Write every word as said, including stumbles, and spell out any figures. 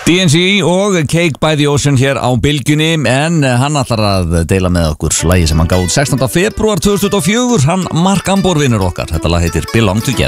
D N C og Cake by the Ocean hér á Bylgjunni, en hann ætlar að deila með okkur lagi sem hann gaf út sextánda febrúar tvö þúsund tuttugu og fjögur, hann Mark Ambor vinur okkar. Þetta lag heitir Belong Together.